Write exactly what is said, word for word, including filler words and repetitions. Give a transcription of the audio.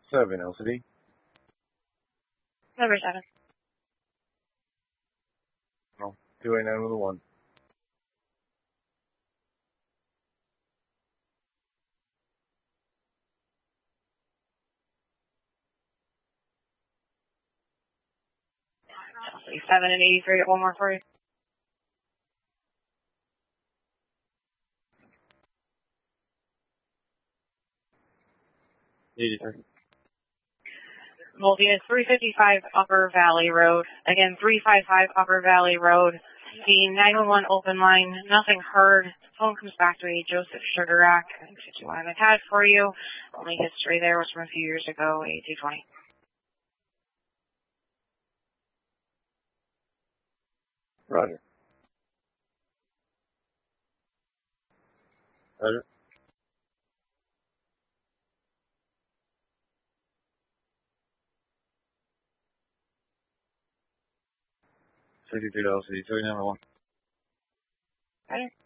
Seven, L C D. Number seven. No. two eight nine with a one. seven and eighty-three, one more for you. eighty-three. Multi is three fifty-five Upper Valley Road. Again, three fifty-five Upper Valley Road. The nine one one open line, nothing heard. Phone comes back to me, Joseph Sugarak. fifty-one I've had for you. Only history there was from a few years ago, eighty-two twenty. Roger. Roger. sixty-two L C D, two eight nine one. Roger.